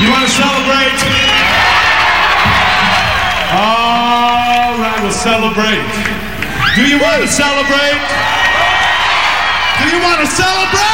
You want to celebrate? All right, we'll celebrate. Do you want to celebrate? Do you want to celebrate?